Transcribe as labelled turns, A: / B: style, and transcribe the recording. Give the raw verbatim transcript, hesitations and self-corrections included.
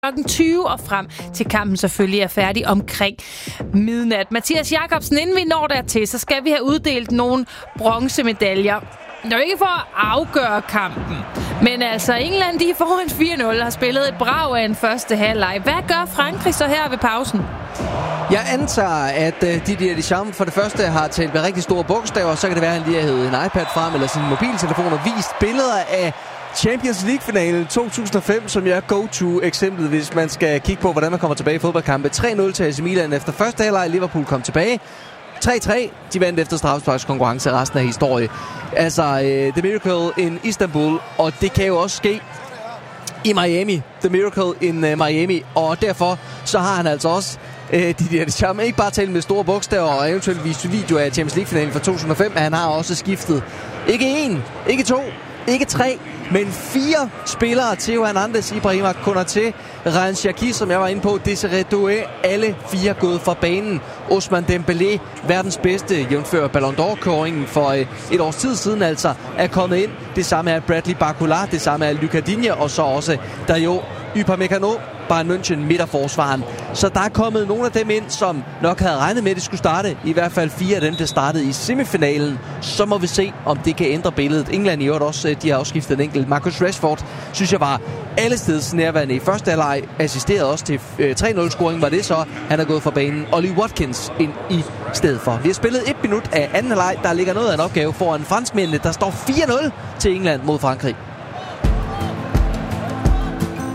A: klokken tyve og frem til kampen selvfølgelig er færdig omkring midnat. Mathias Jakobsen, inden vi når dertil, så skal vi have uddelt nogle bronzemedaljer. Det er jo ikke for at afgøre kampen, men altså England, de er foran fire nul, har spillet et brag af en første halvleg. Hvad gør Frankrig så her ved pausen?
B: Jeg antager, at uh, Didier Deschamps for det første har talt med rigtig store bogstaver, så kan det være, at han lige har hævet en iPad frem eller sin mobiltelefon og vist billeder af Champions League-finalen to tusind og fem, som er go-to-eksemplet, hvis man skal kigge på, hvordan man kommer tilbage i fodboldkampe. tre nul til A C Milan efter første halvleg. Liverpool kom tilbage. tre tre. De vandt efter straffesparkskonkurrence resten af historien. Altså, uh, The Miracle in Istanbul, og det kan jo også ske i Miami. The Miracle in uh, Miami, og derfor så har han altså også uh, Didier Deschamps ikke bare talt med store bogstaver og eventuelt vist video af Champions League-finalen fra to tusind og fem, men han har også skiftet ikke en, ikke to, ikke tre, men fire spillere. Theo Hernandez, Ibrahima Konaté, Ryan Cherki, som jeg var inde på, Desiré Doué, alle fire gået fra banen. Ousmane Dembélé, verdens bedste, jævnfør Ballon d'Or-kåringen for øh, et års tid siden altså, er kommet ind. Det samme er Bradley Barcola, det samme er Lucas Digne, og så også Dayo Upamecano, Bayern München, midterforsvaren. Så der er kommet nogle af dem ind, som nok havde regnet med, at det skulle starte. I hvert fald fire af dem, der startede i semifinalen. Så må vi se, om det kan ændre billedet. England i øvrigt også, de har også skiftet en enkelt. Marcus Rashford, synes jeg, var allesteds nærværende i første halvleg. Assisterede også til øh, tre nul-scoring, var det så. Han er gået fra banen. Ollie Watkins ind i stedet for. Vi har spillet et minut af anden halvleg. Der ligger noget af en opgave foran franskmændene. Der står fire nul til England mod Frankrig.